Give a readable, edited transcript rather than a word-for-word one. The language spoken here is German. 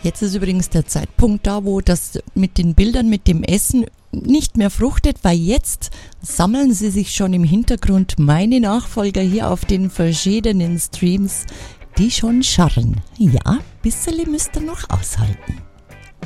Jetzt ist übrigens der Zeitpunkt da, wo das mit den Bildern, mit dem Essen nicht mehr fruchtet, weil jetzt sammeln sie sich schon im Hintergrund, meine Nachfolger hier auf den verschiedenen Streams, die schon scharren. Ja, bissele müsst ihr noch aushalten.